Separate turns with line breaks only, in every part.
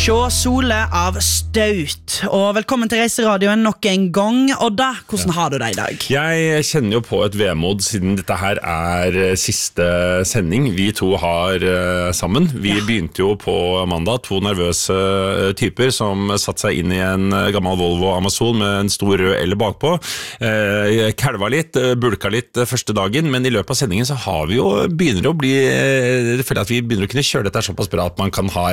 Sjå Sole av Staut. Og velkommen til Reiseradioen nok en gang. Odda, hvordan har du det i dag?
Jeg kjenner jo på et vemod siden dette her siste sending vi to har sammen. Vi begynte jo på mandag, to nervøse typer som satt seg inn i en gammel Volvo Amazon med en stor rød L bakpå. Kalva litt, bulka litt første dagen, men i løpet av sendingen så har vi jo begynner å bli, jeg føler at vi begynner å kunne kjøre dette såpass bra at man kan ha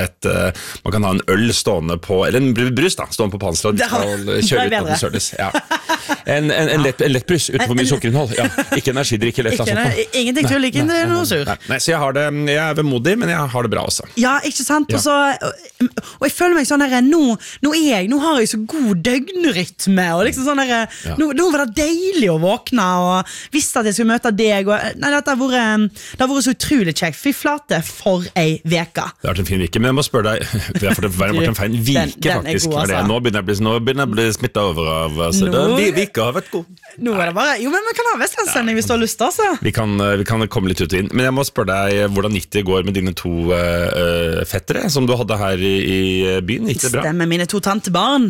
en øl stående på, eller en brus da, stående på panseret, og skal kjøre ut på service. Ja. En lett brus uten for mye sukkerinnhold. Ja. Ikke energidrikk eller et eller annet.
Ingenting tull, ikke noe sur.
Nei, så jeg er vemodig, men jeg har det bra også.
Ja, ikke sant? Ja. Og jeg føler meg sånn her, nå har jeg så god døgnrytme, og liksom sånn her, nå var det deilig å våkne, og visste at jeg skulle møte deg, og nei, det har vært så utrolig kjekt. Fy flate for ei veka.
Det har vært en fin vike, men jeg må spørre deg, det har vært en fein vike faktisk.
God, altså.
Nå begynner jeg å bli smittet over av, så vika har vært god.
Nå er det bare, jo, men vi kan ha Vestlandssending hvis du har lyst, altså.
Vi kan komme litt ut og inn, men jeg må spørre deg, hvordan gikk det i går med dine to fettere, som du hadde her i byen? Gikk det bra?
Stemmer, mine to tantebarn.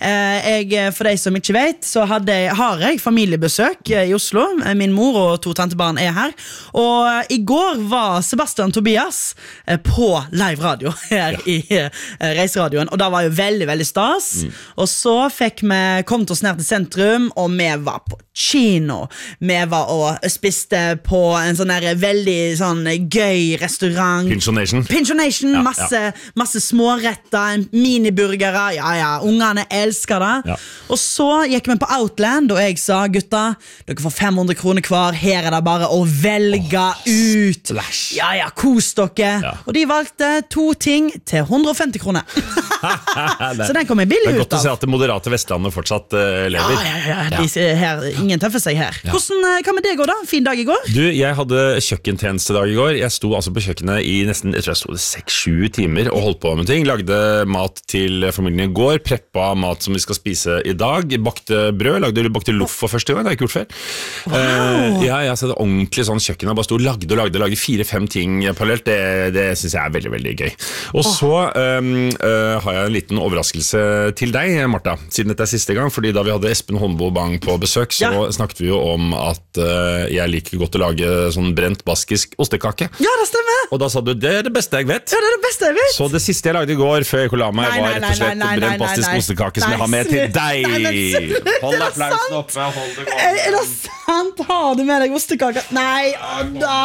For deg som ikke vet, så har jeg familiebesøk i Oslo. Min mor og to tantebarn er her, og i går var Sebastian Tobias på live radio her i Reiseradioen, og da var jo veldig, veldig stas. Og så fikk vi kommet oss ned til sentrum, og vi var på kino. Vi var og spiste på en sånn der veldig sånn gøy restaurant. Pensionation, masse småretter, en miniburgere, ungene elsker det. Ja. Og så gikk vi på Outland, og jeg sa, gutta, dere får 500 kroner hver, her er det bare å velge ut. Kos dere. Ja. Og de valgte 2 ting til 150 kroner. Så den kom jeg billig ut av.
Det er godt å se at det moderate Vestlandet fortsatt lever.
Ingen tøffer seg her. Hva med deg går da? Fin dag i går?
Du, jeg hadde kjøkkentjenestedag i går. Jeg sto altså på kjøkkenet i nesten, jeg tror jeg sto 6-7 timer og holdt på med ting. Lagde mat til familien i går, preppa mat som vi skal spise i dag, bakte brød, bakte loff for første gang, det har jeg ikke gjort før.
Wow.
Jeg så det ordentlig sånn kjøkken, jeg bare sto og lagde 4-5 ting parallelt, det synes jeg er veldig, veldig gøy. Og så har jeg en liten overraskelse til deg, Martha, siden dette er siste gang, fordi da vi hadde Espen Håndbo Bang på besøk, så snakket vi jo om at jeg liker godt å lage sånn brent baskisk ostekake.
Ja, det stemmer!
Og da sa du, det er det beste jeg vet.
Ja, det er det beste jeg vet.
Så det siste jeg lagde i går, før jeg la meg, var rett og slett brent baskisk ostekake som jeg har med til deg. Hold applausen oppe, hold det gående.
Er det sant? Har du med deg ostekake? Nei, Odda!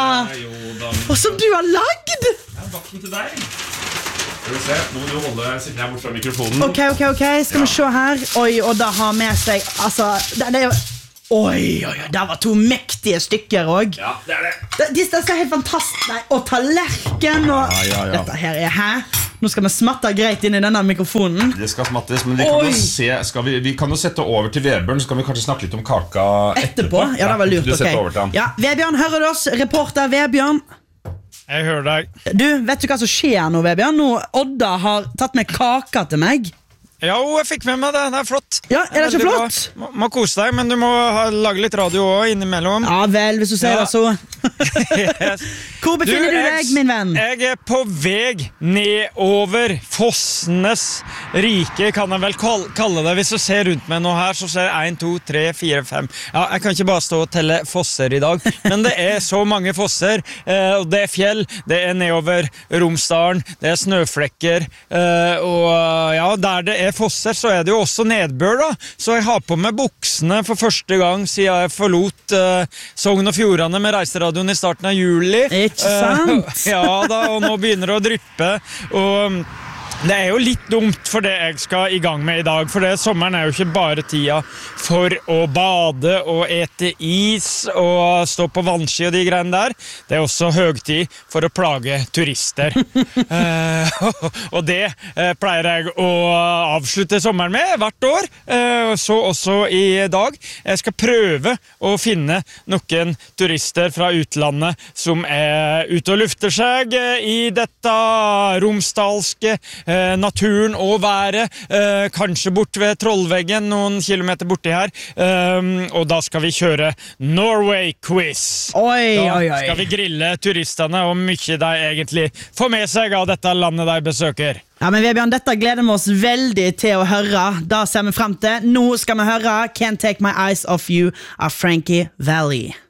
Og som du har lagd!
Jeg har bakt den til deg. Skal vi se, nå må du holde, sitter jeg bort fra mikrofonen.
Ok, skal vi se her. Oi, Odda har med seg, altså, det er jo... Oi, det var 2 mektige stykker også.
Ja, det er det.
De ser helt fantastisk. Nei, og tallerken og...
Ja.
Dette her er her. Nå skal vi smatte greit inn i denne mikrofonen.
Det skal smattes, men vi kan jo se, vi kan jo sette over til Vebjørn, så kan vi kanskje snakke litt om kaka etterpå.
Ja, det var lurt,
du setter over til han.
Ja, Vebjørn, hører du oss? Reporter Vebjørn.
Jeg hører deg.
Du, vet du hva som skjer nå, Vebjørn? Nå, Odda har tatt med kaka til meg.
Ja, jeg fikk med meg det, det er flott.
Ja, er det ikke flott?
Må kose deg, men du må lage litt radio også innimellom.
Ja vel, hvis du sier det så.
Yes.
Hvor befinner du deg, min venn?
Jeg er på veg nedover Fossenes rike, kan jeg vel kalle det. Hvis du ser rundt meg nå her, så ser jeg 1, 2, 3, 4, 5. Ja, jeg kan ikke bare stå og telle fosser i dag, men det er så mange fosser. Og det er fjell, det er nedover Romsdalen, det er snøflekker, og ja, der det er fosser, så er det jo også nedbør da. Så jeg har på meg buksene for første gang siden jeg forlot Sogn og Fjordane med Reiseradioen i starten av juli.
Ikke sant?
Ja da, og nå begynner det å dryppe, og det er jo litt dumt for det jeg skal i gang med i dag, for sommeren er jo ikke bare tida for å bade og ete is og stå på vannski og de greiene der. Det er også høgtid for å plage turister. Og det pleier jeg å avslutte sommeren med hvert år, så også i dag. Jeg skal prøve å finne noen turister fra utlandet som er ute og lufter seg i dette romsdalske naturen og været, kanskje bort ved Trollveggen, noen kilometer borti her, og da skal vi kjøre Norway Quiz. Da skal vi grille turistene og mye de egentlig får med seg av dette landet de besøker.
Ja, men Vebjørn, dette gleder vi oss veldig til å høre. Da ser vi frem til. Nå skal vi høre Can't Take My Eyes Off You av Frankie Valli.